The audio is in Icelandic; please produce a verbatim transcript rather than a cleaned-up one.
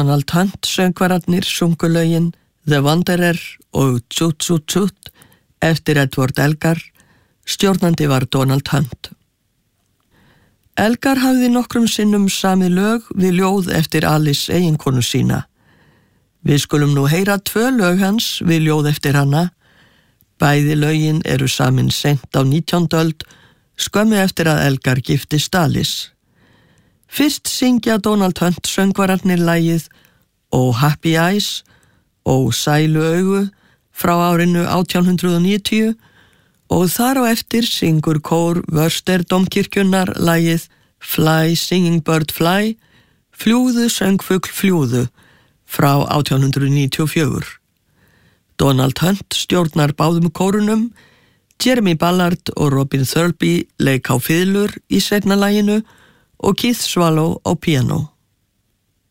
Donald Hunt söngvararnir sungu lögin The Wanderer og Chut Chut Chut eftir Edward Elgar, stjórnandi var Donald Hunt. Elgar hafði nokkrum sinnum samið lög við ljóð eftir Alice eiginkonu sína. Við skulum nú heyra tvö lög hans við ljóð eftir hana. Bæði lögin eru samin seint á nítjándu öld, skömmu eftir að Elgar giftist Alice. Fyrst syngja Donald Hunt söngvararnir lagið Oh Happy Eyes og Sælu augu frá árinu átján hundrað og níutíu og þar á eftir syngur kór Wörster dómkirkjunnar lagið Fly Singing Bird Fly, fljúðu söngfugl fljúðu frá átján hundrað níutíu og fjögur. Donald Hunt stjórnar báðum kórunum, Jeremy Ballard og Robin Thirlby leik á fiðlur í seinna laginu og Keith Swallow á píanó.